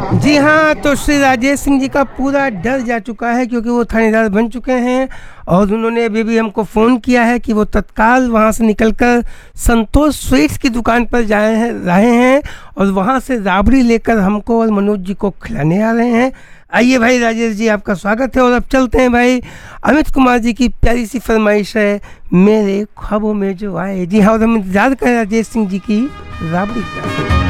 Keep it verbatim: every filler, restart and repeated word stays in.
जी हाँ, तो श्री राजेश सिंह जी का पूरा डर जा चुका है क्योंकि वो थानेदार बन चुके हैं और उन्होंने अभी भी हमको फ़ोन किया है कि वो तत्काल वहाँ से निकलकर संतोष स्वीट्स की दुकान पर जाए हैं रहे हैं और वहाँ से राबड़ी लेकर हमको और मनोज जी को खिलाने आ रहे हैं। आइए भाई राजेश जी, आपका स्वागत है और अब चलते हैं भाई अमित कुमार जी की प्यारी सी फरमाइश है मेरे ख्वाबों में जो आए। जी हाँ, और हम इंतज़ार करें राजेश सिंह जी की राबड़ी का।